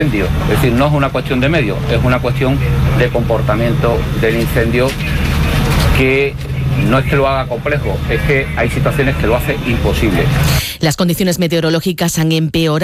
Es decir, no es una cuestión de medios, es una cuestión de comportamiento del incendio que no es que lo haga complejo, es que hay situaciones que lo hacen imposible. Las condiciones meteorológicas han empeorado